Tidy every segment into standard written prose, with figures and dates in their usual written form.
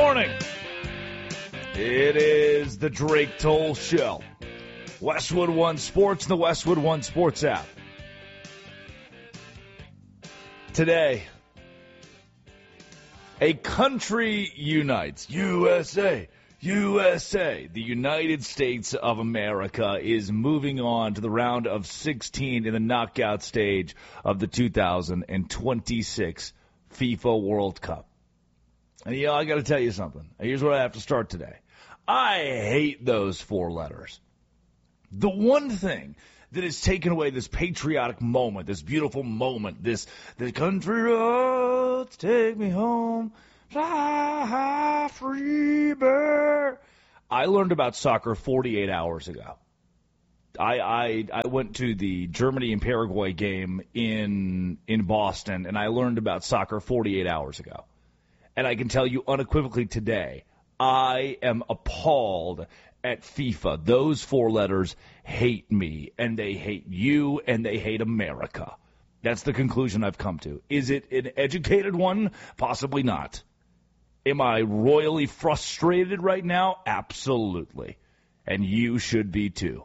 morning. It is the Drake Toll Show. Westwood One Sports and the Westwood One Sports app. Today, a country unites. USA, USA. The United States of America is moving on to the round of 16 in the knockout stage of the 2026 FIFA World Cup. And, I got to tell you something. Here's where I have to start today. I hate those four letters. The one thing that has taken away this patriotic moment, this beautiful moment, the country roads take me home, fly free bird. I learned about soccer 48 hours ago. I went to the Germany and Paraguay game in Boston, and I learned about soccer 48 hours ago. And I can tell you unequivocally today, I am appalled at FIFA. Those four letters hate me, and they hate you, and they hate America. That's the conclusion I've come to. Is it an educated one? Possibly not. Am I royally frustrated right now? Absolutely. And you should be too.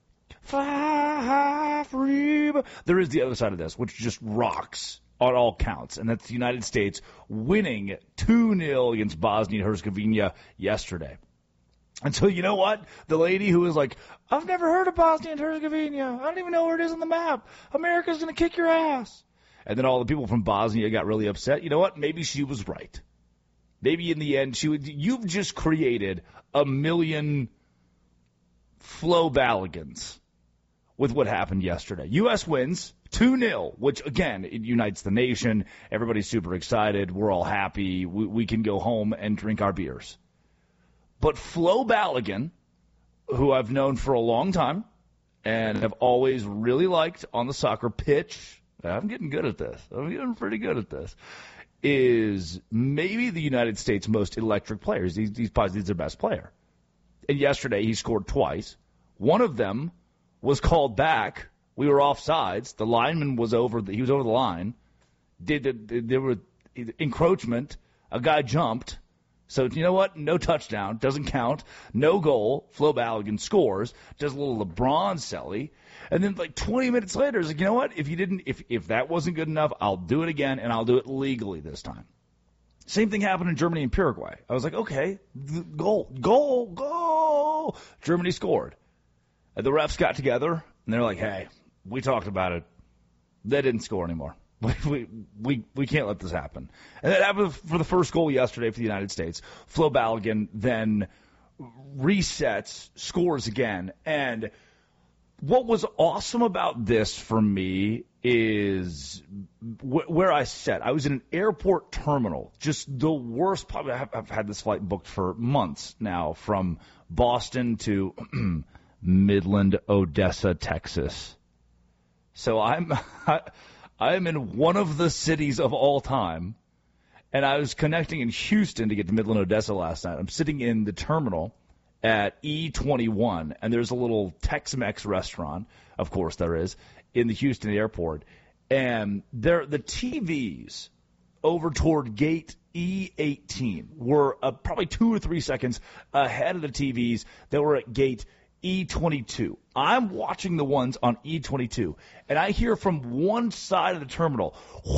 Fly free. There is the other side of this, which just rocks on all counts, and that's the United States winning 2-0 against Bosnia-Herzegovina yesterday. And so, you know what? The lady who was like, I've never heard of Bosnia and Herzegovina. I don't even know where it is on the map. America's going to kick your ass. And then all the people from Bosnia got really upset. You know what? Maybe she was right. Maybe in the end, you've just created a million Flo Balligans with what happened yesterday. U.S. wins 2-0, which, again, it unites the nation. Everybody's super excited. We're all happy. We can go home and drink our beers. But Flo Balogun, who I've known for a long time and have always really liked on the soccer pitch, I'm getting good at this. I'm getting pretty good at this, is maybe the United States' most electric players. He's probably their best player. And yesterday he scored twice. One of them was called back. We were offsides. The lineman was he was over the line. There were encroachment. A guy jumped. So, you know what? No touchdown. Doesn't count. No goal. Flo Balogun scores. Does a little LeBron celly. And then like 20 minutes later, it's like, you know what? If that wasn't good enough, I'll do it again, and I'll do it legally this time. Same thing happened in Germany and Paraguay. I was like, okay, goal. Germany scored. And the refs got together, and they're like, hey, we talked about it. They didn't score anymore. We can't let this happen. And that happened for the first goal yesterday for the United States. Flo Balogun then resets, scores again. And what was awesome about this for me is where I sat. I was in an airport terminal, just the worst. Probably I've had this flight booked for months now from Boston to Midland, Odessa, Texas. So I'm in one of the cities of all time, and I was connecting in Houston to get to Midland, Odessa last night. I'm sitting in the terminal at E21, and there's a little Tex-Mex restaurant, of course there is, in the Houston airport. And the TVs over toward gate E18 were probably 2 or 3 seconds ahead of the TVs that were at gate E22. I'm watching the ones on E22, and I hear from one side of the terminal,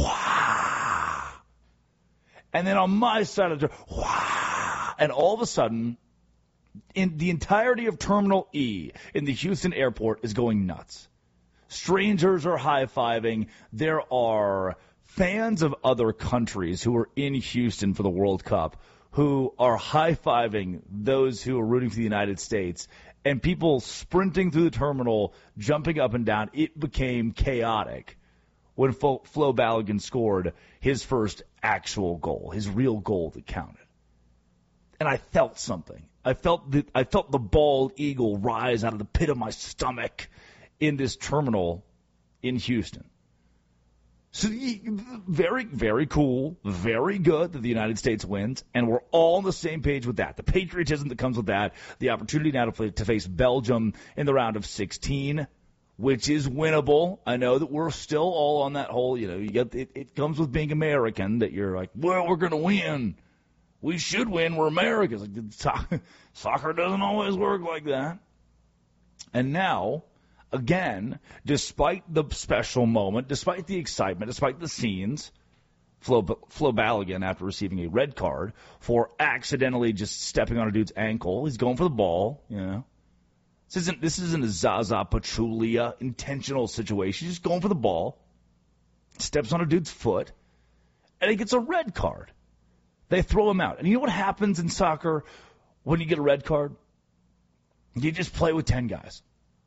wah! And then on my side of the terminal, wah! And all of a sudden, in the entirety of Terminal E in the Houston airport is going nuts. Strangers are high-fiving. There are fans of other countries who are in Houston for the World Cup who are high-fiving those who are rooting for the United States, and people sprinting through the terminal, jumping up and down. It became chaotic when Flo Balogun scored his first actual goal, his real goal that counted. And I felt something. I felt the bald eagle rise out of the pit of my stomach in this terminal in Houston. So very, very cool, very good that the United States wins, and we're all on the same page with that. The patriotism that comes with that, the opportunity now to face Belgium in the round of 16, which is winnable. I know that we're still all on that whole, it comes with being American that you're like, well, we're going to win. We should win. We're Americans. Like, soccer doesn't always work like that. And now, again, despite the special moment, despite the excitement, despite the scenes, Flo Balogun, after receiving a red card for accidentally just stepping on a dude's ankle, he's going for the ball, you know. This isn't a Zaza Pachulia intentional situation. He's just going for the ball, steps on a dude's foot, and he gets a red card. They throw him out. And you know what happens in soccer when you get a red card? You just play with 10 guys.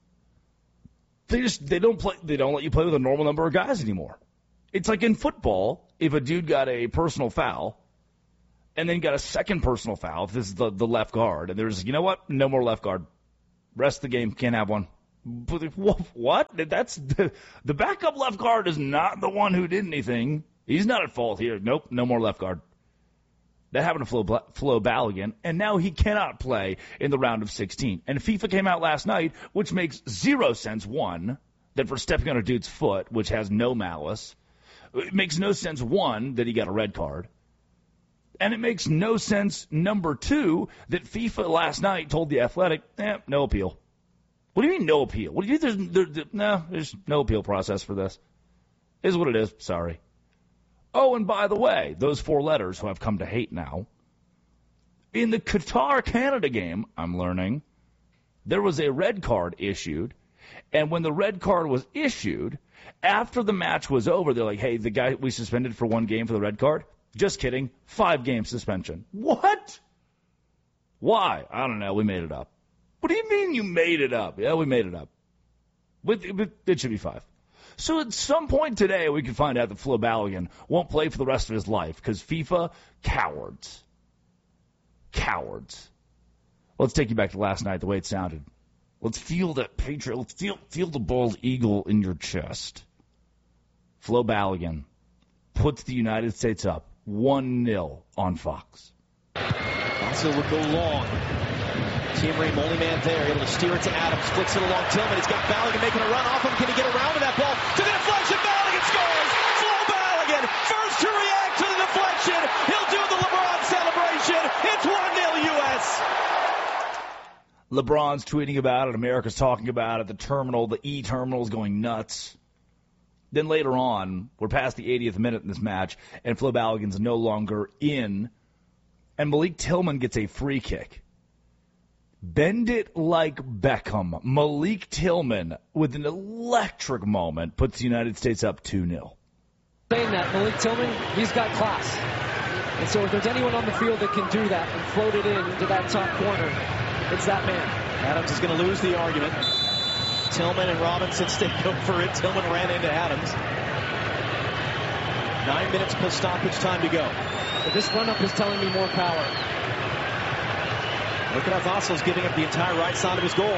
They don't let you play with a normal number of guys anymore. It's like in football, if a dude got a personal foul and then got a second personal foul, if this is the left guard, and there's, you know what? No more left guard. Rest of the game, can't have one. What? That's the backup left guard is not the one who did anything. He's not at fault here. Nope, no more left guard. That happened to Flo Balogun, and now he cannot play in the round of 16. And FIFA came out last night, which makes zero sense, one, that for stepping on a dude's foot, which has no malice, it makes no sense, one, that he got a red card. And it makes no sense, number two, that FIFA last night told The Athletic, no appeal. What do you mean no appeal? What do you there's no appeal process for this. It is what it is. Sorry. Oh, and by the way, those four letters who I've come to hate now, in the Qatar-Canada game, I'm learning, there was a red card issued, and when the red card was issued, after the match was over, they're like, hey, the guy we suspended for one game for the red card, just kidding, 5-game suspension. What? Why? I don't know. We made it up. What do you mean you made it up? Yeah, we made it up. But it should be 5. So at some point today, we can find out that Flo Balogun won't play for the rest of his life because FIFA, cowards. Cowards. Let's take you back to last night, the way it sounded. Let's feel that Patriot. Let's feel the bald eagle in your chest. Flo Balogun puts the United States up 1-0 on Fox. Also will go long. Team Ream, only man there, able to steer it to Adams, flicks it along Tillman. He's got Balogun making a run off him. Can he get around with that ball? To the deflection, Balogun scores! Flo Balogun, first to react to the deflection. He'll do the LeBron celebration. It's 1-0 U.S. LeBron's tweeting about it. America's talking about it. The terminal, the E-terminal is going nuts. Then later on, we're past the 80th minute in this match, and Flo Balogun's no longer in, and Malik Tillman gets a free kick. Bend it like Beckham. Malik Tillman, with an electric moment, puts the United States up 2-0. Saying that, Malik Tillman, he's got class. And so if there's anyone on the field that can do that and float it into that top corner, it's that man. Adams is going to lose the argument. Tillman and Robinson stay go for it. Tillman ran into Adams. 9 minutes plus stoppage time to go. But this run-up is telling me more power. Look at how Vassal's giving up the entire right side of his goal.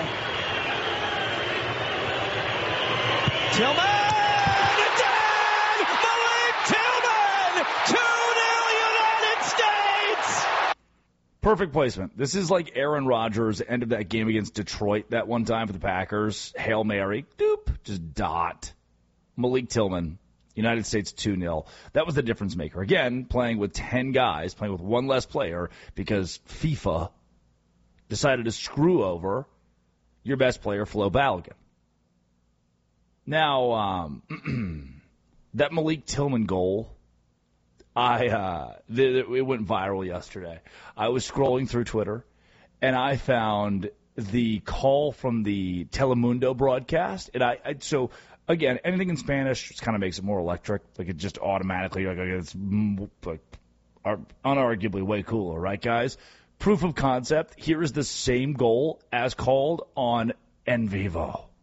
Tillman! Again! Malik Tillman! 2-0 United States! Perfect placement. This is like Aaron Rodgers' end of that game against Detroit that one time for the Packers. Hail Mary. Doop. Just dot. Malik Tillman. United States 2-0. That was the difference maker. Again, playing with 10 guys, playing with one less player because FIFA decided to screw over your best player, Flo Balogun. Now, that Malik Tillman goal, it went viral yesterday. I was scrolling through Twitter, and I found the call from the Telemundo broadcast. And so, again, anything in Spanish just kind of makes it more electric. Like, it just automatically, it's like, unarguably way cooler, right, guys? Proof of concept, here is the same goal as called on En Vivo.